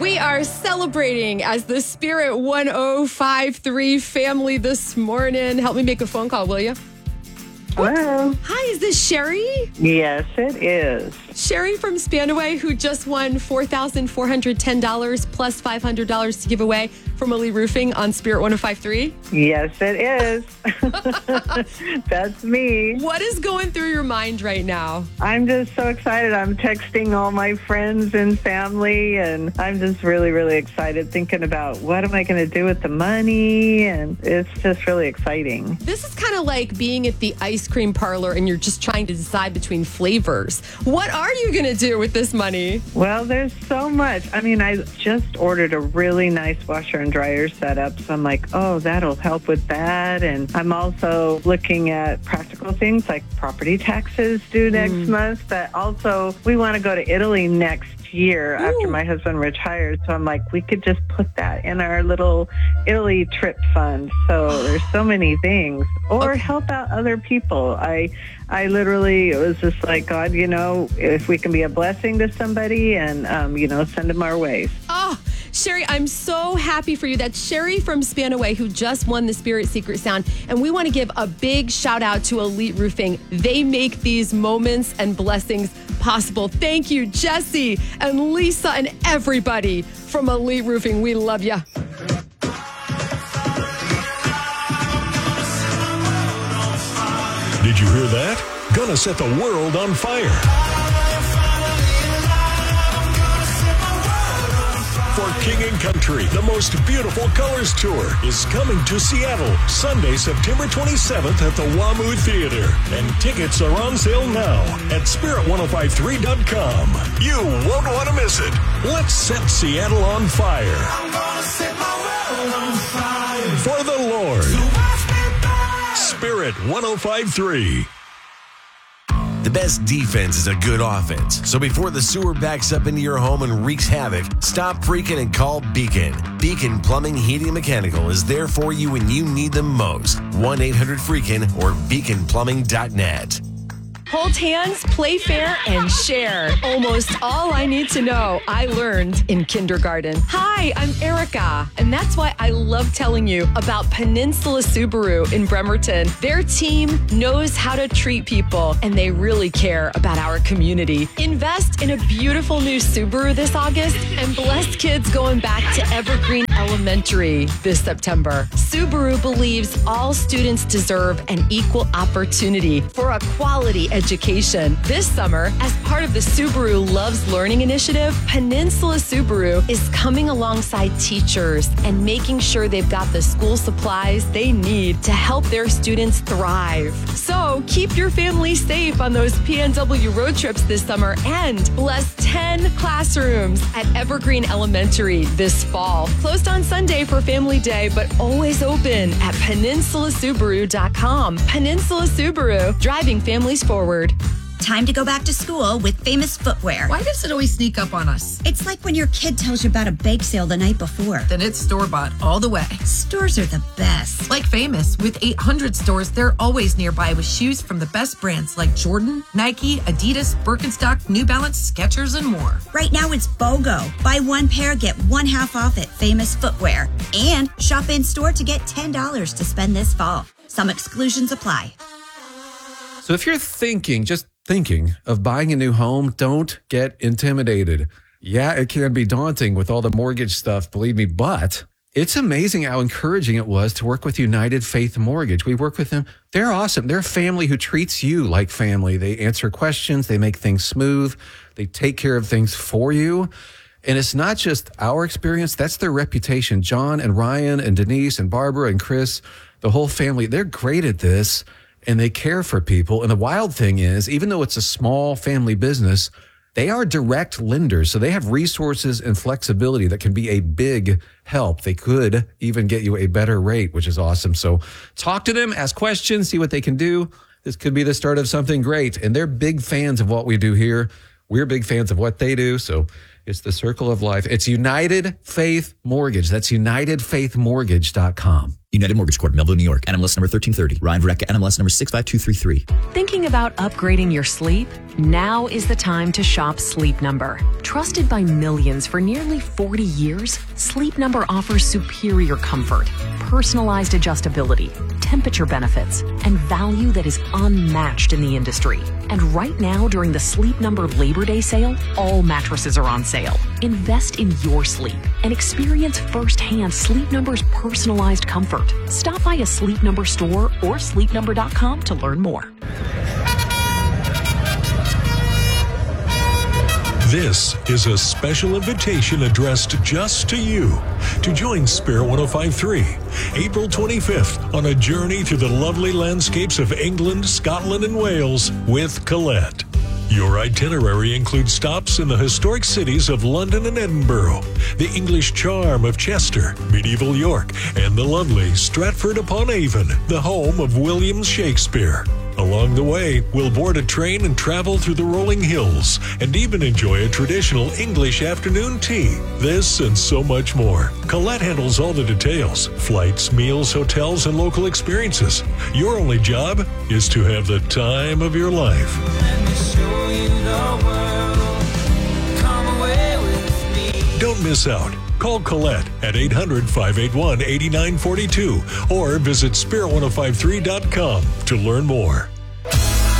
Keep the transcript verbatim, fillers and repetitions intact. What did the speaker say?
We are celebrating as the Spirit one oh five three family this morning. Help me make a phone call, will you? Hello. Hi, is this Sherry? Yes, it is. Sherry from Spanaway, who just won four thousand four hundred ten dollars plus five hundred dollars to give away from Elite Roofing on Spirit one oh five three. Yes, it is. That's me. What is going through your mind right now? I'm just so excited. I'm texting all my friends and family, and I'm just really, really excited thinking about what am I going to do with the money, and it's just really exciting. This is kind of like being at the ice cream parlor and you're just trying to decide between flavors. What are you going to do with this money? Well, there's so much. I mean, I just ordered a really nice washer and dryer setup, so I'm like, oh, that'll help with that. And I'm also looking at practical things like property taxes due next Mm. month, but also we want to go to Italy next year Ooh. after my husband retires. So I'm like, we could just put that in our little Italy trip fund. So there's so many things. Or Okay. help out other people. I I literally, it was just like, God, you know, if we can be a blessing to somebody and, um, you know, send them our way. Oh, Sherry, I'm so happy for you. That's Sherry from Spanaway who just won the Spirit Secret Sound. And we want to give a big shout out to Elite Roofing. They make these moments and blessings possible. Thank you, Jesse and Lisa and everybody from Elite Roofing. We love you. Did you hear that? Gonna set the world on fire. For King and Country, the most beautiful colors tour is coming to Seattle Sunday, September twenty-seventh at the WAMU Theater. And tickets are on sale now at spirit ten fifty-three dot com. You won't want to miss it. Let's set Seattle on fire. I'm gonna set my world on fire. For the Lord. So watch me burn. Spirit ten fifty-three. The best defense is a good offense. So before the sewer backs up into your home and wreaks havoc, stop freaking and call Beacon. Beacon Plumbing, Heating, and Mechanical is there for you when you need them most. one eight hundred freakin' or beacon plumbing dot net. Hold hands, play fair, and share. Almost all I need to know, I learned in kindergarten. Hi, I'm Erica, and that's why I love telling you about Peninsula Subaru in Bremerton. Their team knows how to treat people, and they really care about our community. Invest in a beautiful new Subaru this August, and bless kids going back to Evergreen Elementary this September. Subaru believes all students deserve an equal opportunity for a quality education. Education. This summer, as part of the Subaru Loves Learning initiative, Peninsula Subaru is coming alongside teachers and making sure they've got the school supplies they need to help their students thrive. So keep your family safe on those P N W road trips this summer and bless ten classrooms at Evergreen Elementary this fall. Closed on Sunday for Family Day, but always open at peninsula subaru dot com. Peninsula Subaru, driving families forward. Time to go back to school with Famous Footwear. Why does it always sneak up on us? It's like when your kid tells you about a bake sale the night before. Then it's store-bought all the way. Stores are the best. Like Famous, with eight hundred stores, they're always nearby with shoes from the best brands like Jordan, Nike, Adidas, Birkenstock, New Balance, Skechers, and more. Right now it's BOGO. Buy one pair, get one half off at Famous Footwear. And shop in-store to get ten dollars to spend this fall. Some exclusions apply. So if you're thinking, just thinking of buying a new home, don't get intimidated. Yeah, it can be daunting with all the mortgage stuff, believe me, but it's amazing how encouraging it was to work with United Faith Mortgage. We work with them. They're awesome. They're a family who treats you like family. They answer questions. They make things smooth. They take care of things for you. And it's not just our experience. That's their reputation. John and Ryan and Denise and Barbara and Chris, the whole family, they're great at this. And they care for people. And the wild thing is, even though it's a small family business, they are direct lenders. So they have resources and flexibility that can be a big help. They could even get you a better rate, which is awesome. So talk to them, ask questions, see what they can do. This could be the start of something great. And they're big fans of what we do here. We're big fans of what they do. So It's the circle of life. It's United Faith Mortgage. That's united faith mortgage dot com. United Mortgage Corp, Melville, New York. N M L S number thirteen thirty. Ryan Varecka, N M L S number six five two three three. Thinking about upgrading your sleep? Now is the time to shop Sleep Number. Trusted by millions for nearly forty years, Sleep Number offers superior comfort, personalized adjustability, temperature benefits, and value that is unmatched in the industry. And right now, during the Sleep Number Labor Day sale, all mattresses are on sale. Invest in your sleep and experience firsthand Sleep Number's personalized comfort. Stop by a Sleep Number store or sleep number dot com to learn more. This is a special invitation addressed just to you to join Spirit one oh five point three April twenty-fifth on a journey through the lovely landscapes of England, Scotland, and Wales with Colette. Your itinerary includes stops in the historic cities of London and Edinburgh, the English charm of Chester, medieval York, and the lovely Stratford-upon-Avon, the home of William Shakespeare. Along the way, we'll board a train and travel through the rolling hills and even enjoy a traditional English afternoon tea. This and so much more. Colette handles all the details: flights, meals, hotels, and local experiences. Your only job is to have the time of your life. Don't miss out. Call Colette at eight hundred, five eight one, eight nine four two or visit spirit ten fifty-three dot com to learn more.